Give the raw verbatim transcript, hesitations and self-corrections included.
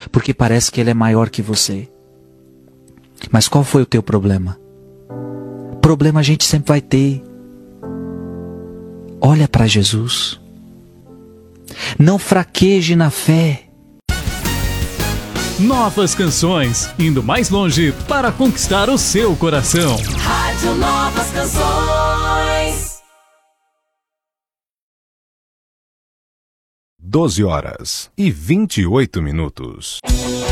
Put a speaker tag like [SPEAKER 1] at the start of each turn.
[SPEAKER 1] porque parece que ele é maior que você. Mas qual foi o teu problema? Problema a gente sempre vai ter. Olha para Jesus. Não fraqueje na fé.
[SPEAKER 2] Novas canções, indo mais longe para conquistar o seu coração.
[SPEAKER 3] Rádio Novas Canções.
[SPEAKER 4] doze horas e vinte e oito minutos.